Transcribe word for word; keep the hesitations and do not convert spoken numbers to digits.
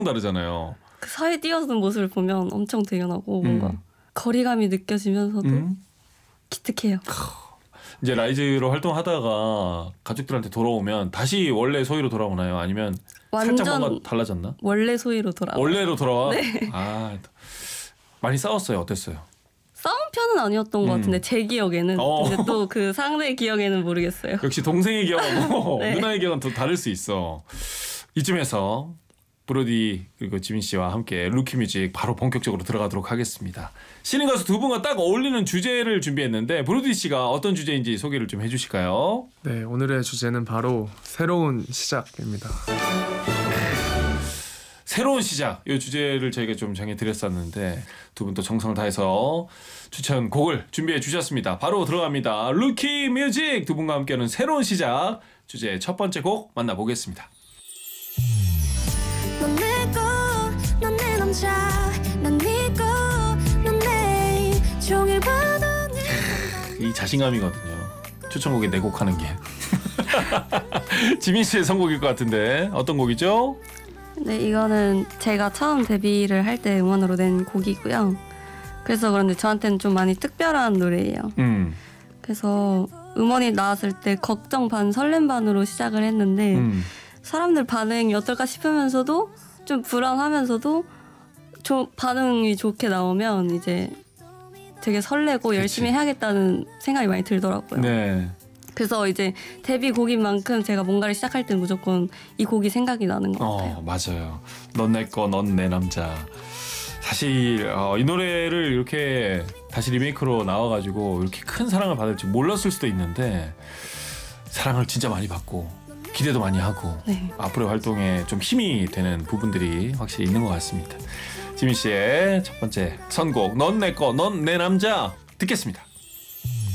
다르잖아요. 그 사회 뛰어드는 모습을 보면 엄청 대견하고 뭔가 음. 거리감이 느껴지면서도 음. 기특해요. 이제 라이즈로 활동하다가 가족들한테 돌아오면 다시 원래 소위로 돌아오나요? 아니면 살짝 완전 뭔가 달라졌나? 원래 소위로 돌아. 원래로 돌아와? 네. 아, 많이 싸웠어요. 어땠어요? 싸운 편은 아니었던 것 음. 같은데 제 기억에는. 어. 근데 또 그 상대 기억에는 모르겠어요. 역시 동생의 기억하고 네. 누나의 기억은 또 다를 수 있어. 이쯤에서 브로디 그리고 지민 씨와 함께 루키뮤직 바로 본격적으로 들어가도록 하겠습니다. 신인 가수 두 분과 딱 어울리는 주제를 준비했는데 브로디 씨가 어떤 주제인지 소개를 좀 해주실까요? 네, 오늘의 주제는 바로 새로운 시작입니다. 새로운 시작 이 주제를 저희가 좀 정해드렸었는데 두 분 또 정성을 다해서 추천곡을 준비해 주셨습니다. 바로 들어갑니다. 루키뮤직 두 분과 함께하는 새로운 시작 주제 첫 번째 곡 만나보겠습니다. 넌 내꺼 넌 내 남자 난 니꺼 넌 내 종일 봐도 내 이 자신감이거든요. 추천곡에 네 곡 하는 게. 지민 씨의 선곡일 것 같은데 어떤 곡이죠? 네, 이거는 제가 처음 데뷔를 할 때 음원으로 낸 곡이고요. 그래서 그런데 저한테는 좀 많이 특별한 노래예요. 음, 그래서 음원이 나왔을 때 걱정 반 설렘 반으로 시작을 했는데 음. 사람들 반응이 어떨까 싶으면서도 좀 불안하면서도 조, 반응이 좋게 나오면 이제 되게 설레고 그치. 열심히 해야겠다는 생각이 많이 들더라고요. 네. 그래서 이제 데뷔 곡인 만큼 제가 뭔가를 시작할 때는 무조건 이 곡이 생각이 나는 것 같아요. 어, 맞아요. 넌 내 거, 넌 내 남자. 사실 어, 이 노래를 이렇게 다시 리메이크로 나와가지고 이렇게 큰 사랑을 받을지 몰랐을 수도 있는데 사랑을 진짜 많이 받고 기대도 많이 하고 네. 앞으로의 활동에 좀 힘이 되는 부분들이 확실히 있는 것 같습니다. 지민 씨의 첫 번째 선곡 넌 내 거, 넌 내 남자 듣겠습니다.